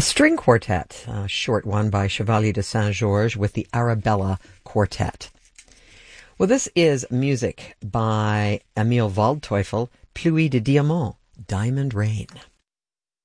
A string quartet, a short one by Chevalier de Saint-Georges with the Arabella Quartet. Well, this is music by Emil Waldteufel, Pluie de Diamant, Diamond Rain.